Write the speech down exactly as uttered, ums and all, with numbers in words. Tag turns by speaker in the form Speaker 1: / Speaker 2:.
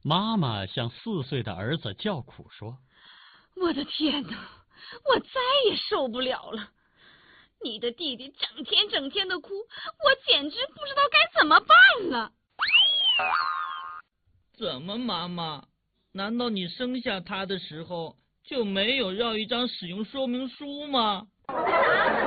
Speaker 1: 妈妈向四岁的儿子叫苦说：
Speaker 2: 我的天哪，我再也受不了了！你的弟弟整天整天的哭，我简直不知道该怎么办了。
Speaker 3: 怎么，妈妈？难道你生下他的时候就没有要一张使用说明书吗？